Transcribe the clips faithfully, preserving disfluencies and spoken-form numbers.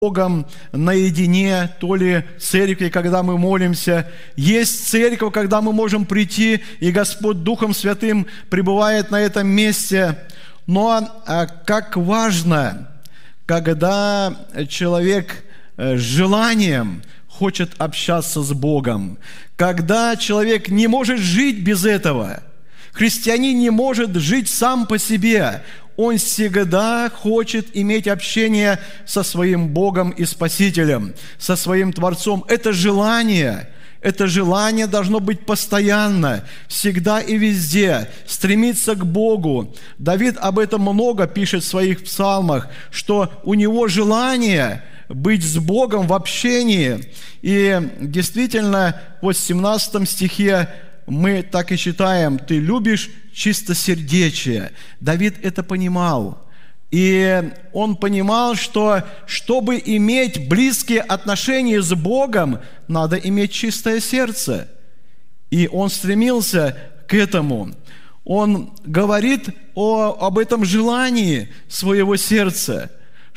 Богом наедине, то ли церкви, когда мы молимся. Есть церковь, когда мы можем прийти, и Господь Духом Святым пребывает на этом месте. Но как важно, когда человек с желанием хочет общаться с Богом, когда человек не может жить без этого. Христианин не может жить сам по себе. Он всегда хочет иметь общение со своим Богом и Спасителем, со своим Творцом. Это желание, это желание должно быть постоянно, всегда и везде, стремиться к Богу. Давид об этом много пишет в своих псалмах, что у него желание быть с Богом в общении. И действительно, вот в семнадцатом стихе мы так и читаем: «Ты любишь чистосердечие». Давид это понимал. И он понимал, что чтобы иметь близкие отношения с Богом, надо иметь чистое сердце. И он стремился к этому. Он говорит о, об этом желании своего сердца,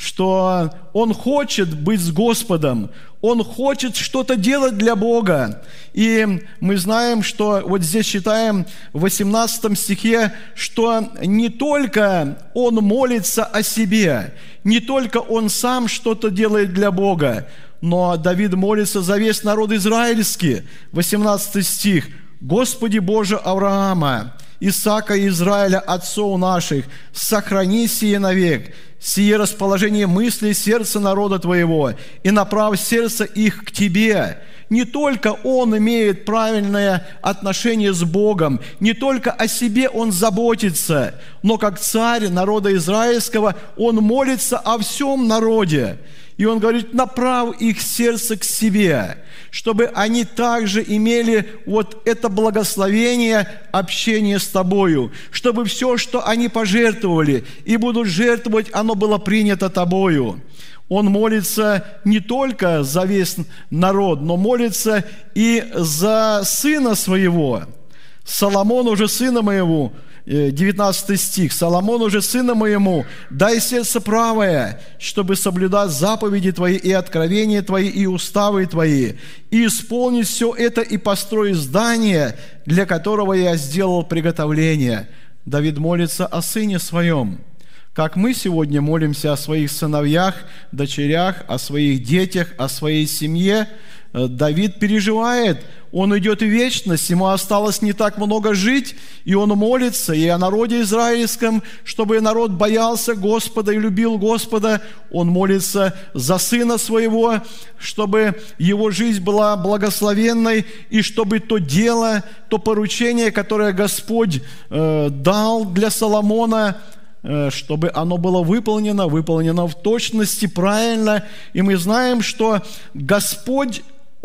что он хочет быть с Господом, он хочет что-то делать для Бога. И мы знаем, что вот здесь читаем в восемнадцатом стихе, что не только он молится о себе, не только он сам что-то делает для Бога, но Давид молится за весь народ израильский. восемнадцатый стих. «Господи Боже Авраама, Исаака и Израиля, отцов наших, сохрани сие навек, сие расположение мыслей сердца народа Твоего, и направь сердце их к Тебе». Не только он имеет правильное отношение с Богом, не только о себе он заботится, но как царь народа израильского он молится о всем народе. И он говорит: направь их сердце к себе, чтобы они также имели вот это благословение общения с Тобою, чтобы все, что они пожертвовали и будут жертвовать, оно было принято Тобою. Он молится не только за весь народ, но молится и за сына своего. Соломон уже сына моего, девятнадцатый стих, Соломон уже сына моему, дай сердце правое, чтобы соблюдать заповеди Твои и откровения Твои и уставы Твои, и исполнить все это и построить здание, для которого я сделал приготовление. Давид молится о сыне своем. Как мы сегодня молимся о своих сыновьях, дочерях, о своих детях, о своей семье, Давид переживает, он идет в вечность, ему осталось не так много жить, и он молится и о народе израильском, чтобы народ боялся Господа и любил Господа. Он молится за сына своего, чтобы его жизнь была благословенной, и чтобы то дело, то поручение, которое Господь э, дал для Соломона, чтобы оно было выполнено, выполнено в точности, правильно. И мы знаем, что Господь,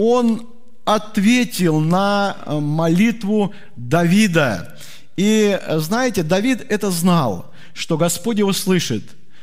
Он ответил на молитву Давида. И знаете, Давид это знал, что Господь его слышит,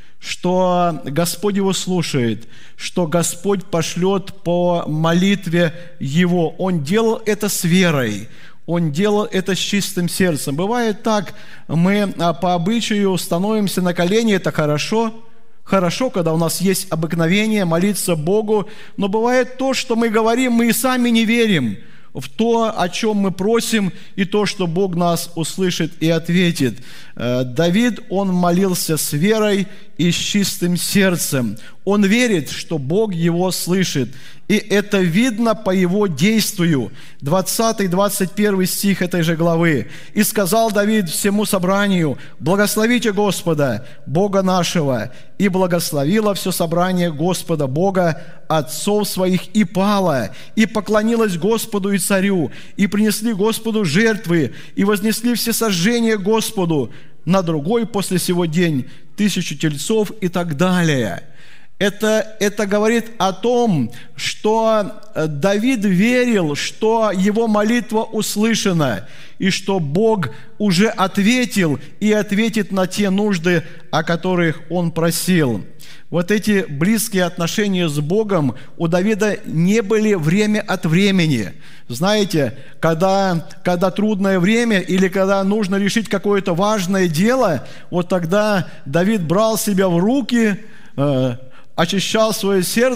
что Господь его слушает, что Господь пошлет по молитве его. Он делал это с верой. Он делал это с чистым сердцем. Бывает так, мы по обычаю становимся на колени, это хорошо, хорошо, когда у нас есть обыкновение молиться Богу, но бывает то, что мы говорим, мы и сами не верим в то, о чем мы просим, и то, что Бог нас услышит и ответит. Давид, он молился с верой и с чистым сердцем. Он верит, что Бог его слышит. И это видно по его действию. двадцатый двадцать первый стих этой же главы. «И сказал Давид всему собранию: благословите Господа, Бога нашего. И благословило все собрание Господа, Бога отцов своих, и пало, и поклонилось Господу и царю, и принесли Господу жертвы, и вознесли все сожжения Господу. На другой после сего день тысячу тельцов», и так далее. Это, это говорит о том, что Давид верил, что его молитва услышана, и что Бог уже ответил и ответит на те нужды, о которых он просил. Вот эти близкие отношения с Богом у Давида не были время от времени. Знаете, когда, когда трудное время или когда нужно решить какое-то важное дело, вот тогда Давид брал себя в руки, очищал свое сердце,